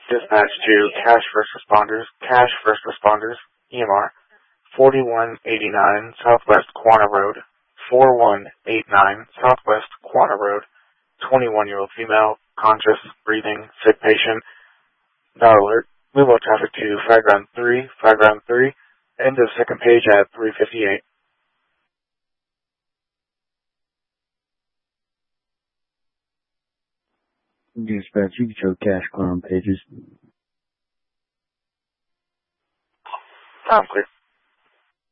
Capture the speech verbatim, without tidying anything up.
Dispatch to Cash First Responders, Cash First Responders, E M R, forty-one eighty-nine Southwest Quanah Road, forty-one eighty-nine Southwest Quanah Road, twenty-one-year-old female, conscious, breathing, sick patient, not alert. Move all traffic to flag ground three, flag ground three, end of second page at three fifty-eight. Dispatch, you can show cash car on pages. I'm clear.